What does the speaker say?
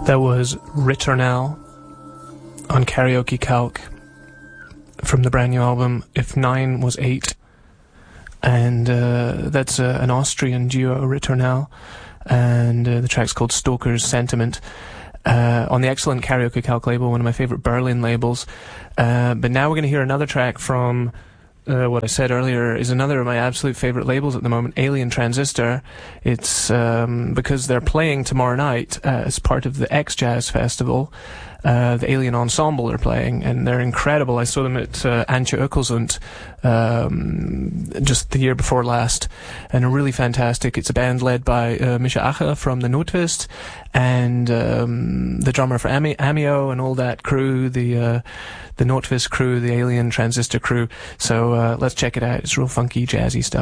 That was Returnal on Karaoke Calc from the brand new album If 9 Was 8. And that's an Austrian duo, Returnal, and the track's called Stoker's Sentiment. On the excellent Karaoke Calc label, one of my favourite Berlin labels. But now we're going to hear another track from what I said earlier is another of my absolute favourite labels at the moment, Alien Transistor. It's because they're playing tomorrow night as part of the X-Jazz Festival. The Alien Ensemble are playing, and they're incredible. I saw them at Antje Ökelsund just the year before last, and are really fantastic. It's a band led by Misha Ache from the Notwist, and the drummer for Amio and all that crew, the Notwist crew, the Alien Transistor crew. So let's check it out. It's real funky, jazzy stuff.